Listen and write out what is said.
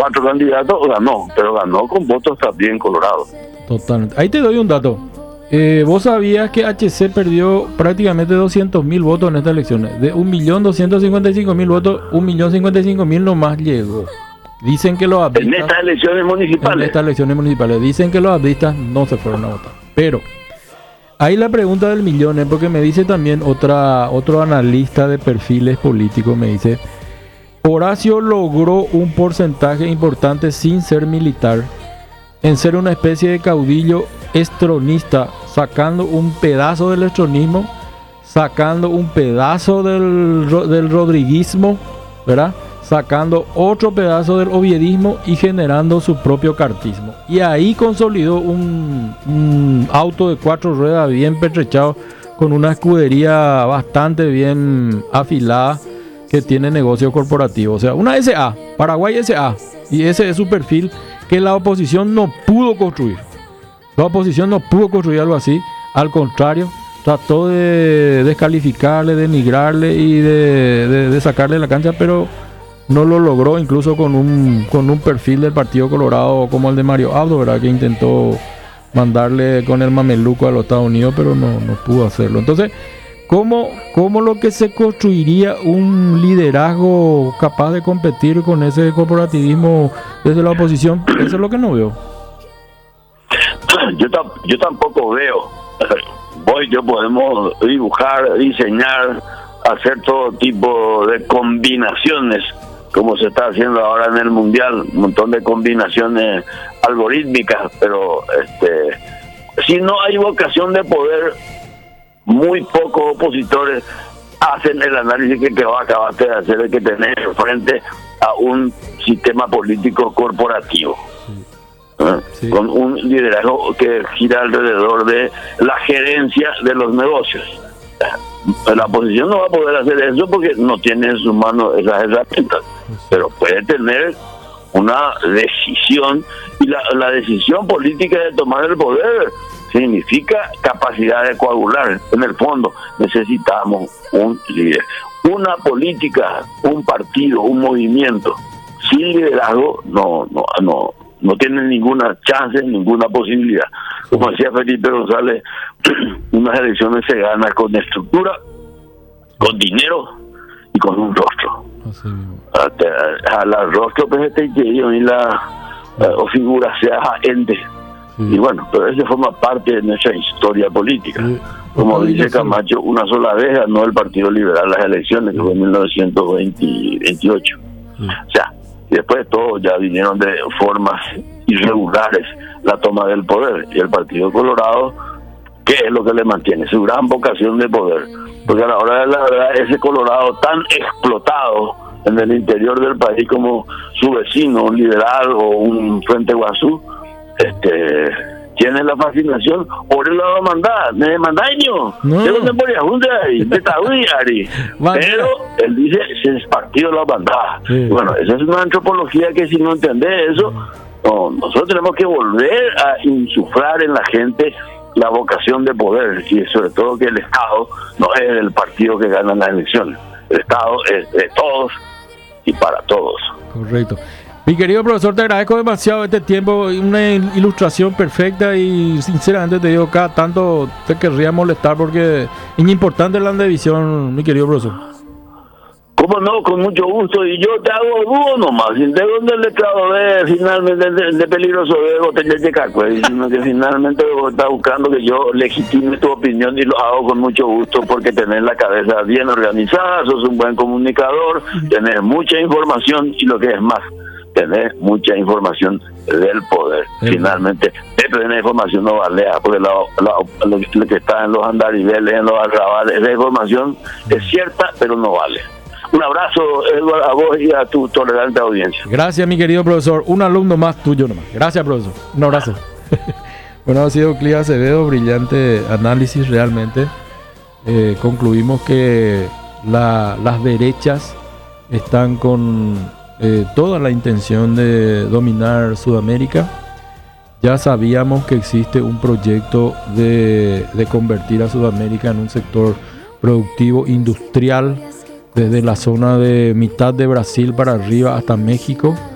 4 candidatos, ganó, pero ganó con votos también colorados. Totalmente. Ahí te doy un dato. ¿Vos sabías que HC perdió prácticamente 200.000 votos en estas elecciones? De 1.255.000 votos, 1.055.000 nomás llegó. Dicen que los abdistas... En estas elecciones municipales. En estas elecciones municipales. Dicen que los abdistas no se fueron a votar. Pero ahí la pregunta del millón, porque me dice también otro analista de perfiles políticos, me dice: Horacio logró un porcentaje importante sin ser militar, en ser una especie de caudillo estronista, sacando un pedazo del estronismo, sacando un pedazo del rodriguismo, ¿verdad? Sacando otro pedazo del oviedismo y generando su propio cartismo. Y ahí consolidó un auto de 4 ruedas bien pertrechado, con una escudería bastante bien afilada, que tiene negocio corporativo. O sea, una SA, Paraguay SA. Y ese es su perfil que la oposición no pudo construir. La oposición no pudo construir algo así. Al contrario, trató de descalificarle, denigrarle y de sacarle de la cancha, pero no lo logró, incluso con un perfil del Partido Colorado como el de Mario Abdo, ¿verdad? Que intentó mandarle con el mameluco a los Estados Unidos, pero no pudo hacerlo. Entonces, ¿cómo lo que se construiría un liderazgo capaz de competir con ese corporativismo desde la oposición? Eso es lo que no veo. Yo tampoco veo. Vos y yo podemos dibujar, diseñar, hacer todo tipo de combinaciones, como se está haciendo ahora en el Mundial, un montón de combinaciones algorítmicas, pero si no hay vocación de poder, muy pocos opositores hacen el análisis que vos acabaste de hacer, de que tenés frente a un sistema político corporativo. Sí. Con un liderazgo que gira alrededor de la gerencia de los negocios. La oposición no va a poder hacer eso porque no tiene en sus manos esas herramientas, pero puede tener una decisión, y la decisión política de tomar el poder significa capacidad de coagular. En el fondo necesitamos un líder, una política, un partido, un movimiento sin liderazgo no tienen ninguna chance, ninguna posibilidad. Como decía Felipe González, unas elecciones se ganan con estructura, con dinero y con un rostro. A la rostro pues y o figura sea ente. Y bueno, pero eso forma parte de nuestra historia política. Como dice Camacho, una sola vez ganó el Partido Liberal las elecciones, que fue en 1928. O sea, y después todos ya vinieron de formas irregulares la toma del poder, y el Partido Colorado, ¿qué es lo que le mantiene? Su gran vocación de poder, porque a la hora de la verdad ese Colorado tan explotado en el interior del país como su vecino, un Liberal o un Frente Guazú, tiene la fascinación por el lado me mandaño de donde podía juntar y pero él dice es partido la bandada. Bueno, esa es una antropología que si no entendés eso, nosotros tenemos que volver a insuflar en la gente la vocación de poder, y sobre todo que el Estado no es el partido que gana las elecciones, el Estado es de todos y para todos. Correcto. Mi querido profesor, te agradezco demasiado este tiempo, una ilustración perfecta, y sinceramente te digo, cada tanto te querría molestar porque es importante la división, mi querido profesor. ¿Cómo no? Con mucho gusto, y yo te hago dúo nomás, ¿de dónde el letrado de finalmente de peligroso de botella de caco? Sino que finalmente vos estás buscando que yo legitime tu opinión, y lo hago con mucho gusto porque tenés la cabeza bien organizada, sos un buen comunicador, tenés mucha información, y lo que es más, tener mucha información del poder. Finalmente, tener información no valea, porque lo que está en los andariveles, en los arrabales, esa información es cierta, pero no vale. Un abrazo, Eduardo, a vos y a tu tolerante audiencia. Gracias, mi querido profesor. Un alumno más tuyo nomás. Gracias, profesor. Un abrazo. Bueno, ha sido Clive Acevedo, brillante análisis realmente. Concluimos que las derechas están con toda la intención de dominar Sudamérica. Ya sabíamos que existe un proyecto de convertir a Sudamérica en un sector productivo industrial, desde la zona de mitad de Brasil para arriba hasta México.